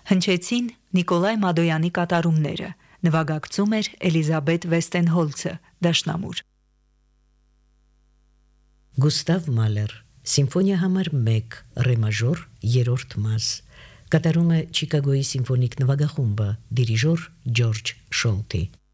Հնչեցին Նիկոլայ Մադոյանի կատարումները, նվագակցում էր Էլիզաբեթ Վեստենհոլցը, դաշնամուր։ Գուստավ Մալեր, Սիմֆոնիա համար 1, ռե մաժոր, 3-րդ մաս, կատարում է Չիկագոյի սիմֆոնիկ նվագախումբը, դիրիժոր Ջորջ Շոլտի։